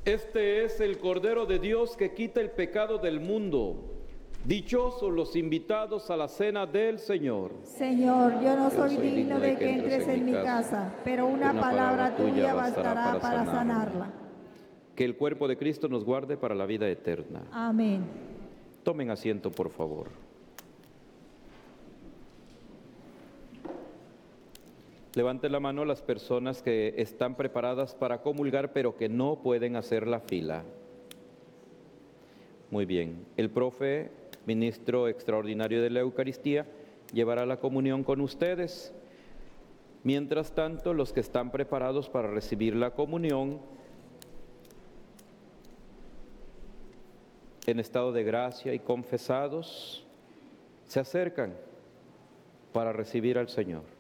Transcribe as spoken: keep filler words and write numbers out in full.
Este es el Cordero de Dios que quita el pecado del mundo. Dichosos los invitados a la cena del Señor. Señor, yo no soy digno de que entres en mi casa, pero una palabra tuya bastará para sanarla. Que el cuerpo de Cristo nos guarde para la vida eterna. Amén. Tomen asiento, por favor. Levanten la mano las personas que están preparadas para comulgar, pero que no pueden hacer la fila. Muy bien. El profe, ministro extraordinario de la Eucaristía, llevará la comunión con ustedes. Mientras tanto, los que están preparados para recibir la comunión, en estado de gracia y confesados, se acercan para recibir al Señor.